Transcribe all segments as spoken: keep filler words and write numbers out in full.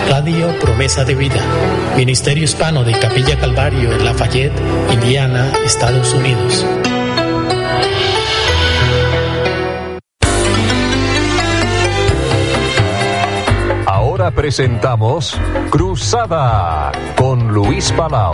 Radio Promesa de Vida, Ministerio Hispano de Capilla Calvario en Lafayette, Indiana, Estados Unidos. Ahora presentamos Cruzada con Luis Palau.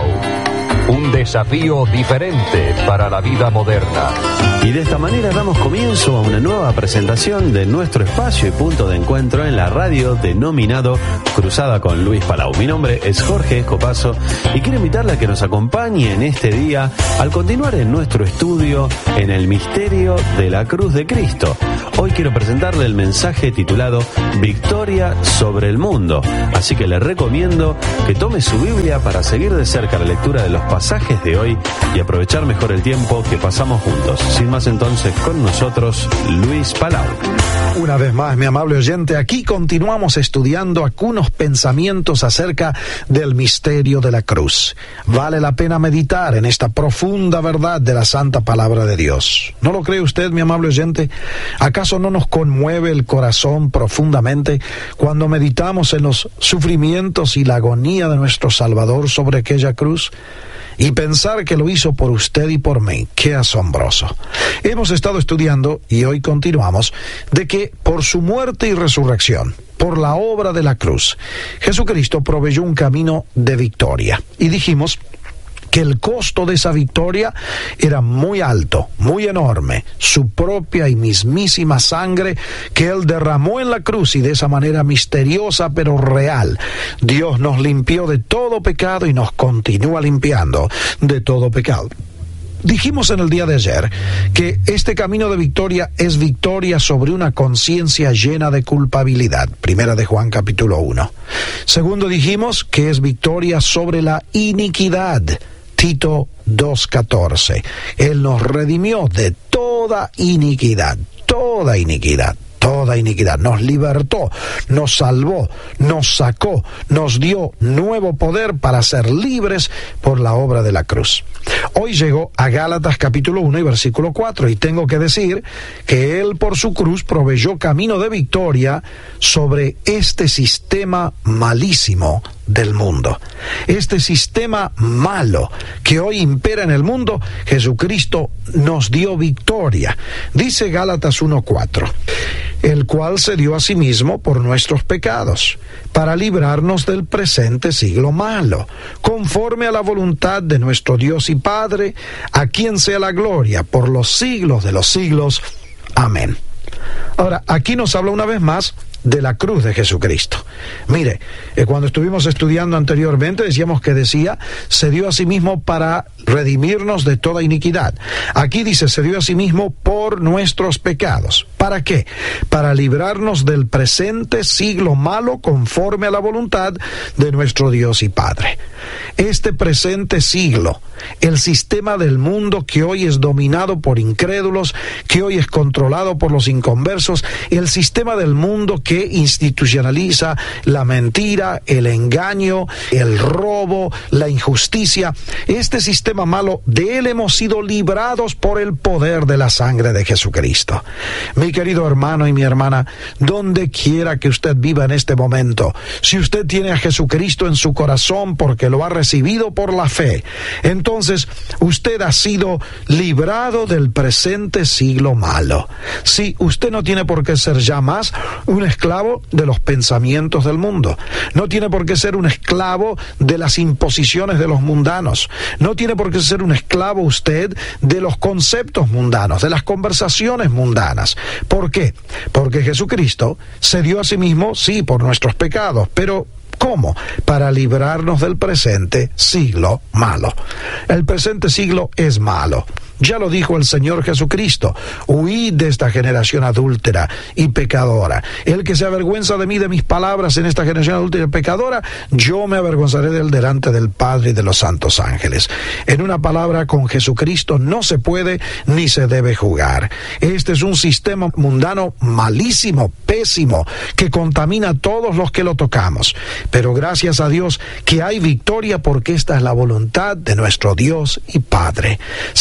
Un desafío diferente para la vida moderna. Y de esta manera damos comienzo a una nueva presentación de nuestro espacio y punto de encuentro en la radio denominado Cruzada con Luis Palau. Mi nombre es Jorge Escopazo y quiero invitarle a que nos acompañe en este día al continuar en nuestro estudio en el misterio de la cruz de Cristo. Hoy quiero presentarle el mensaje titulado Victoria sobre el mundo. Así que le recomiendo que tome su Biblia para seguir de cerca la lectura de los pasajes de hoy y aprovechar mejor el tiempo que pasamos juntos. Sin más entonces, con nosotros, Luis Palau. Una vez más, mi amable oyente, aquí continuamos estudiando algunos pensamientos acerca del misterio de la cruz. Vale la pena meditar en esta profunda verdad de la santa palabra de Dios. ¿No lo cree usted, mi amable oyente? ¿Acaso no nos conmueve el corazón profundamente cuando meditamos en los sufrimientos y la agonía de nuestro Salvador sobre aquella cruz? Y pensar que lo hizo por usted y por mí, ¡qué asombroso! Hemos estado estudiando, y hoy continuamos, de que por su muerte y resurrección, por la obra de la cruz, Jesucristo proveyó un camino de victoria. Y dijimos que el costo de esa victoria era muy alto, muy enorme, su propia y mismísima sangre que Él derramó en la cruz, y de esa manera misteriosa pero real, Dios nos limpió de todo pecado y nos continúa limpiando de todo pecado. Dijimos en el día de ayer que este camino de victoria es victoria sobre una conciencia llena de culpabilidad, primera de Juan capítulo uno. Segundo, dijimos que es victoria sobre la iniquidad, Tito dos catorce. Él nos redimió de toda iniquidad, toda iniquidad. Toda iniquidad, nos libertó, nos salvó, nos sacó, nos dio nuevo poder para ser libres por la obra de la cruz. Hoy llegó a Gálatas capítulo uno y versículo cuatro, y tengo que decir que Él por su cruz proveyó camino de victoria sobre este sistema malísimo del mundo. Este sistema malo que hoy impera en el mundo, Jesucristo nos dio victoria. Dice Gálatas uno cuatro, el cual se dio a sí mismo por nuestros pecados, para librarnos del presente siglo malo, conforme a la voluntad de nuestro Dios y Padre, a quien sea la gloria por los siglos de los siglos. Amén. Ahora, aquí nos habla una vez más de la cruz de Jesucristo. Mire, eh, cuando estuvimos estudiando anteriormente, decíamos que decía, se dio a sí mismo para redimirnos de toda iniquidad. Aquí dice, se dio a sí mismo por nuestros pecados. ¿Para qué? Para librarnos del presente siglo malo conforme a la voluntad de nuestro Dios y Padre. Este presente siglo, el sistema del mundo que hoy es dominado por incrédulos, que hoy es controlado por los inconversos, el sistema del mundo que institucionaliza la mentira, el engaño, el robo, la injusticia, este sistema malo, de él hemos sido librados por el poder de la sangre de Jesucristo. Mi querido hermano y mi hermana, donde quiera que usted viva en este momento, si usted tiene a Jesucristo en su corazón porque lo ha recibido por la fe, entonces usted ha sido librado del presente siglo malo. Sí, usted no tiene por qué ser ya más un esclavo de los pensamientos del mundo. No tiene por qué ser un esclavo de las imposiciones de los mundanos. No tiene por qué ser un esclavo usted de los conceptos mundanos, de las conversaciones mundanas. ¿Por qué? Porque Jesucristo se dio a sí mismo, sí, por nuestros pecados, pero ¿cómo? Para librarnos del presente siglo malo. El presente siglo es malo. Ya lo dijo el Señor Jesucristo: huid de esta generación adúltera y pecadora. El que se avergüenza de mí, de mis palabras en esta generación adúltera y pecadora, yo me avergonzaré de él delante del Padre y de los santos ángeles. En una palabra, con Jesucristo no se puede ni se debe jugar. Este es un sistema mundano malísimo, pésimo, que contamina a todos los que lo tocamos. Pero gracias a Dios que hay victoria, porque esta es la voluntad de nuestro Dios y Padre. Sí,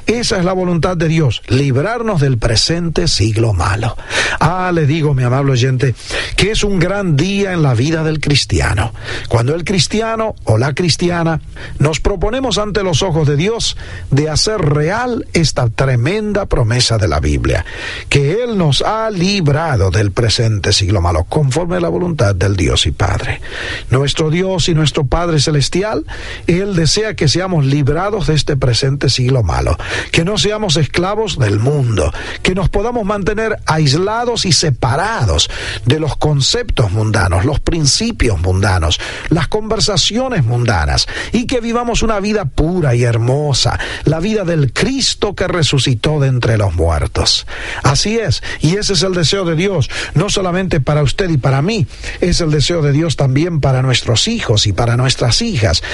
Esa es la voluntad de Dios, librarnos del presente siglo malo. Ah, le digo, mi amable oyente, que es un gran día en la vida del cristiano. Cuando el cristiano o la cristiana nos proponemos ante los ojos de Dios de hacer real esta tremenda promesa de la Biblia, que Él nos ha librado del presente siglo malo, conforme a la voluntad del Dios y Padre. Nuestro Dios y nuestro Padre Celestial, Él desea que seamos librados de este presente siglo malo, que no seamos esclavos del mundo, que nos podamos mantener aislados y separados de los conceptos mundanos, los principios mundanos, las conversaciones mundanas, y que vivamos una vida pura y hermosa, la vida del Cristo que resucitó de entre los muertos. Así es, y ese es el deseo de Dios, no solamente para usted y para mí, es el deseo de Dios también para nuestros hijos y para nuestras hijas,